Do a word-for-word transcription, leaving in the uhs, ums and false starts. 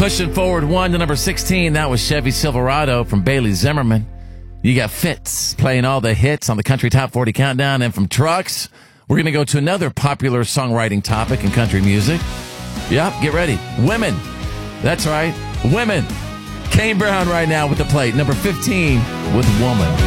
Pushing forward one to number sixteen, that was Chevy Silverado from Bailey Zimmerman. You got Fitz playing all the hits on the Country Top forty Countdown. And from trucks, we're going to go to another popular songwriting topic in country music. Yep, get ready. Women. That's right, women. Kane Brown right now with the plate, number fifteen with Woman.